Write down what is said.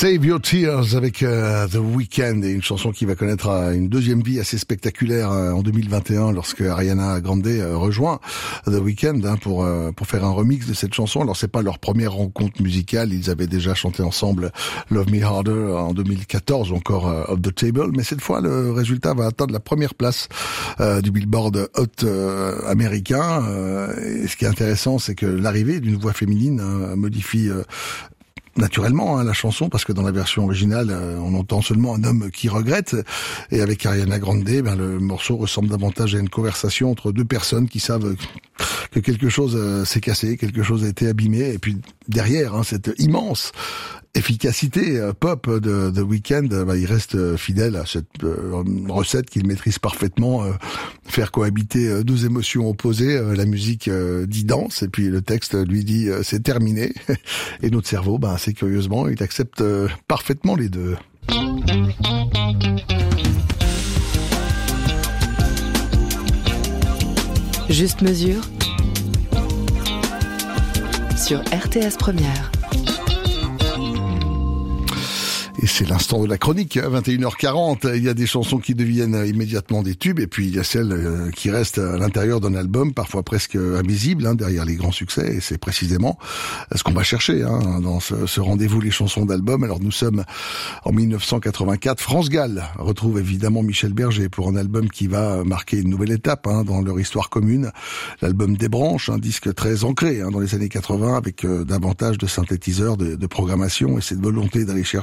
Save Your Tears avec The Weeknd, et une chanson qui va connaître une deuxième vie assez spectaculaire en 2021 lorsque Ariana Grande rejoint The Weeknd pour faire un remix de cette chanson. Alors c'est pas leur première rencontre musicale, ils avaient déjà chanté ensemble Love Me Harder en 2014 ou encore Off the Table, mais cette fois le résultat va atteindre la première place du Billboard Hot américain. Et ce qui est intéressant, c'est que l'arrivée d'une voix féminine modifie naturellement la chanson, parce que dans la version originale on entend seulement un homme qui regrette, et avec Ariana Grande le morceau ressemble davantage à une conversation entre deux personnes qui savent que quelque chose s'est cassé, quelque chose a été abîmé, et puis derrière cette immense efficacité pop de The Weeknd, il reste fidèle à cette recette qu'il maîtrise parfaitement, faire cohabiter deux émotions opposées, la musique dit danse et puis le texte lui dit c'est terminé, et notre cerveau assez curieusement il accepte parfaitement les deux. Juste mesure sur RTS Première. Et c'est l'instant de la chronique, 21h40. Il y a des chansons qui deviennent immédiatement des tubes, et puis il y a celles qui restent à l'intérieur d'un album, parfois presque invisibles, derrière les grands succès. Et c'est précisément ce qu'on va chercher dans ce rendez-vous, les chansons d'album. Alors nous sommes en 1984. France Gall retrouve évidemment Michel Berger pour un album qui va marquer une nouvelle étape dans leur histoire commune. L'album Des Branches, un disque très ancré dans les années 80, avec davantage de synthétiseurs, de programmation, et cette volonté d'aller chercher